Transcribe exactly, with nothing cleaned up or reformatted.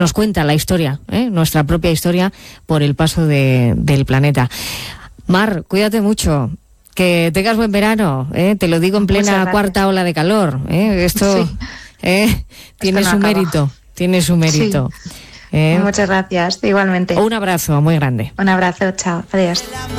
nos cuenta la historia, ¿eh? nuestra propia historia por el paso de, del planeta. Mar, cuídate mucho. Que tengas buen verano, ¿eh? Te lo digo en plena cuarta ola de calor. ¿eh? Esto, sí. ¿eh? tiene Esto no su acaba. mérito, tiene su mérito. Sí. ¿eh? Muchas gracias, igualmente. Un abrazo muy grande. Un abrazo, chao, adiós.